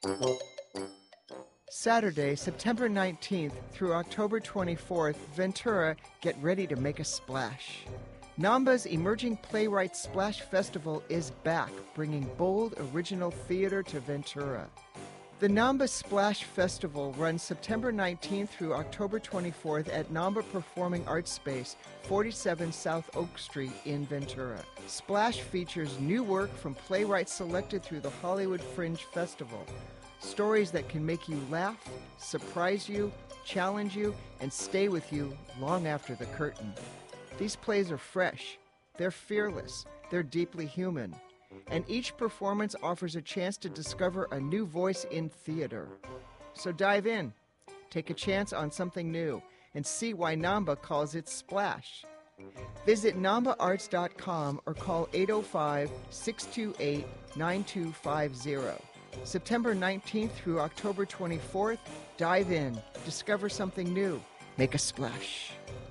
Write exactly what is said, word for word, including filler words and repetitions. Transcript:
Saturday, September nineteenth through October twenty-fourth, Ventura, get ready to make a splash. NAMBA's Emerging Playwrights Splash Festival is back, bringing bold, original theater to Ventura. The NAMBA Splash Festival runs September nineteenth through October twenty-fourth at NAMBA Performing Arts Space, forty-seven South Oak Street in Ventura. Splash features new work from playwrights selected through the Hollywood Fringe Festival. Stories that can make you laugh, surprise you, challenge you, and stay with you long after the curtain. These plays are fresh, they're fearless, they're deeply human, and each performance offers a chance to discover a new voice in theater. So dive in, take a chance on something new, and see why NAMBA calls it Splash. Visit namba arts dot com or call eight oh five, six two eight, nine two five zero. September nineteenth through October twenty-fourth, dive in, discover something new, make a splash.